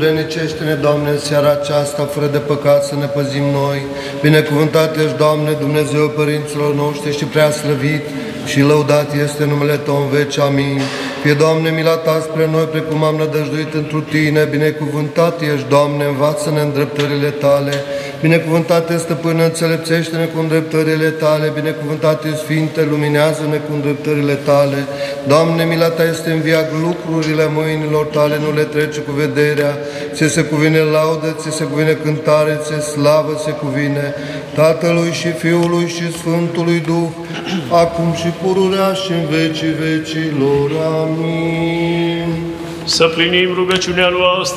zbrănicește-ne, Doamne, în seara aceasta, fără de păcat să ne păzim noi. Binecuvântat ești, Doamne, Dumnezeu părinților noștri și prea slăvit și lăudat este numele Tău în veci. Amin. Fie, Doamne, mila Ta spre noi, precum am nădăjduit întru Tine. Binecuvântat ești, Doamne, învață-ne îndreptările Tale. Binecuvântat este Stăpâne, înțelepțește-ne cu îndreptările Tale. Binecuvântat ești, Sfinte, luminează-ne cu îndreptările Tale. Doamne, mila Ta este în viac lucrurile mâinilor Tale, nu le trece cu vederea. Ți se cuvine laudă, ți se cuvine cântare, ți slavă se cuvine Tatălui și Fiului și Sfântului Duh, acum și pururea și în vecii vecilor. Amin. Să plinim rugăciunea noastră.